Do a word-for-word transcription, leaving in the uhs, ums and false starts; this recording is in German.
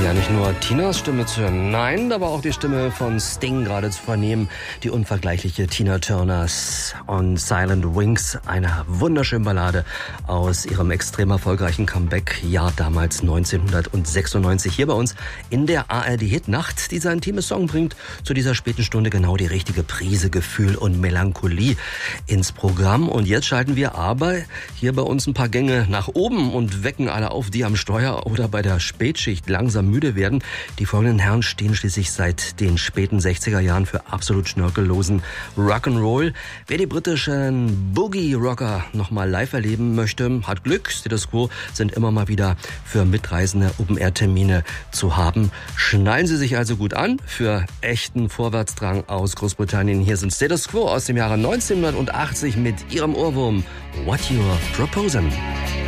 Ja, nicht nur Tinas Stimme zu hören, nein, aber auch die Stimme von Sting gerade zu vernehmen. Die unvergleichliche Tina Turners on Silent Wings, eine wunderschöne Ballade aus ihrem extrem erfolgreichen Comeback-Jahr damals neunzehnhundertsechsundneunzig. Hier bei uns in der A R D-Hitnacht. Dieser intime Song bringt zu dieser späten Stunde genau die richtige Prise Gefühl und Melancholie ins Programm. Und jetzt schalten wir aber hier bei uns ein paar Gänge nach oben und wecken alle auf, die am Steuer oder bei der Spätschicht langsam müde werden. Die folgenden Herren stehen schließlich seit den späten sechziger Jahren für absolut schnörkellosen Rock'n'Roll. Wer die britischen Boogie-Rocker nochmal live erleben möchte, hat Glück. Status Quo sind immer mal wieder für mitreisende Open-Air-Termine zu haben. Schnallen Sie sich also gut an für echten Vorwärtsdrang aus Großbritannien. Hier sind Status Quo aus dem Jahre neunzehnhundertachtzig mit ihrem Ohrwurm What You're Proposing.